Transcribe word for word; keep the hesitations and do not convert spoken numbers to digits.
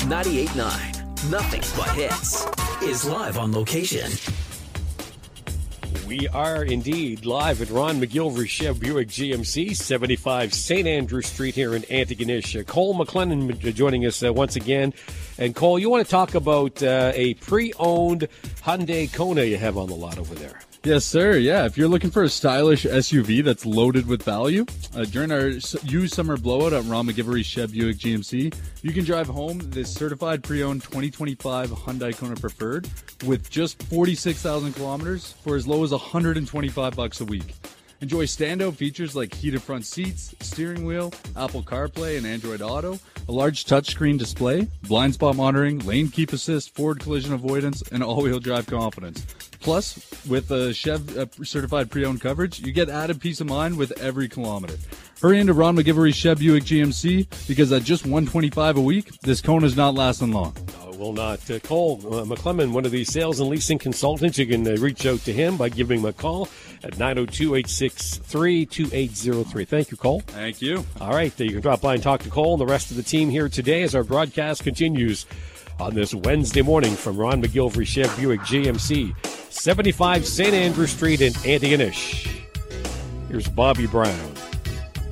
ninety-eight point nine, Nothing But Hits, is live on location. We are indeed live at Ron McGilvery Chev Buick G M C, seventy-five Saint Andrew Street here in Antigonish. Uh, Cole McLennan joining us uh, once again. And Cole, you want to talk about uh, a pre-owned Hyundai Kona you have on the lot over there? Yes, sir. Yeah, if you're looking for a stylish S U V that's loaded with value, uh, during our used summer blowout at Ron McGilvery Chev Buick G M C, you can drive home this certified pre-owned twenty twenty-five Hyundai Kona Preferred with just forty-six thousand kilometers for as low as one hundred twenty-five bucks a week. Enjoy standout features like heated front seats, steering wheel, Apple CarPlay and Android Auto, a large touchscreen display, blind spot monitoring, lane keep assist, forward collision avoidance, and all-wheel drive confidence. Plus, with a Chev uh, certified pre-owned coverage, you get added peace of mind with every kilometer. Hurry into Ron McGilvery Chev Buick G M C because at just one hundred twenty-five dollars a week, this Kona's not lasting long. No, it will not. Uh, Cole uh, McClellan, one of the sales and leasing consultants, you can uh, reach out to him by giving him a call at nine oh two, eight six three, two eight zero three. Thank you, Cole. Thank you. All right, uh, you can drop by and talk to Cole and the rest of the team here today as our broadcast continues on this Wednesday morning from Ron McGilvery Chev Buick G M C, seventy-five Saint Andrew Street in Antigonish. Here's Bobby Brown.